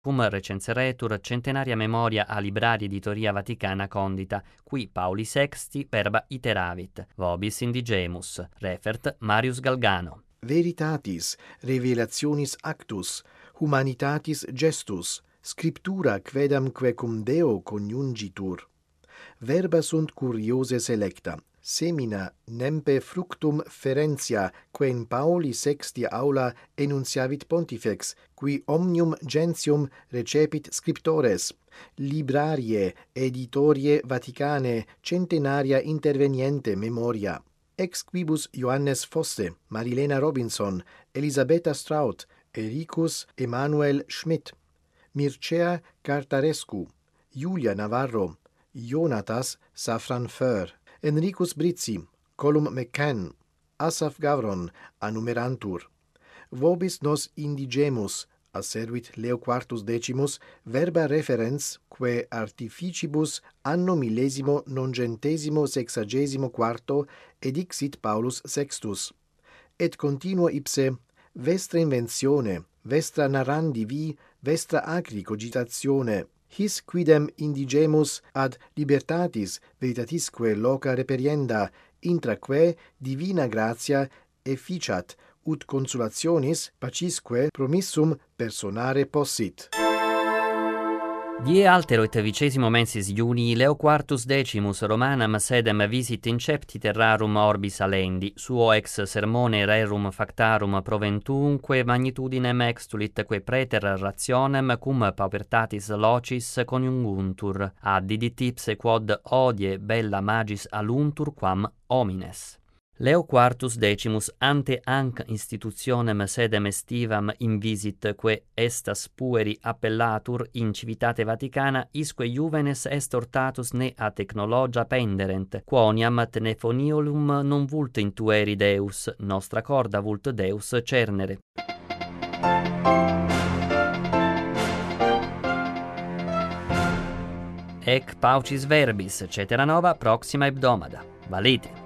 cum recenseretur centenaria memoria a librari editoria Vaticana condita, qui Pauli Sexti verba iteravit, vobis indigemus, refert Marius Galgano. Veritatis, revelationis actus, humanitatis gestus, scriptura quedamque cum Deo coniungitur. Verba sunt curiose selecta, semina nempe fructum ferentia, que in Pauli sexti aula enunciavit pontifex, qui omnium gentium recepit scriptores, librarie, editorie Vaticanae, centenaria interveniente memoria. Ex quibus Johannes Fosse, Marilena Robinson, Elisabetta Straut, Ericus Emanuel Schmidt, Mircea Cartarescu, Julia Navarro, Jonatas Safran Föhr, Enricus Brizzi, Colum McCann, Asaph Gavron, annumerantur. Vobis nos indigemus, asseruit Leo Quartus Decimus, verba referens, que artificibus anno millesimo nongentesimo sexagesimo quarto edixit Paulus Sextus. Et continuo ipse, vestra inventione, vestra narrandi vi, vestra acri cogitatione, his quidem indigemus ad libertatis veritatisque loca reperienda, intraque divina gratia efficiat, ut consolationis pacisque promissum personare possit. Die altero et vicesimo mensis Iuni Leo Quartus Decimus Romanam sedem visit incepti terrarum orbis alendi, suo ex sermone rerum factarum proventunque magnitudinem extulit que praeter rationem cum paupertatis locis coniunguntur, addidit ipse quod odie bella magis aluntur quam homines. Leo Quartus Decimus ante anc institutionem sedem estivam invisit, que estas pueri appellatur in civitate Vaticana, isque juvenes est ortatus ne a technologia penderent, quoniam tenefoniolum non vult intueri Deus, nostra corda vult Deus cernere. Ec paucis verbis, cetera nova, proxima hebdomada. Valete.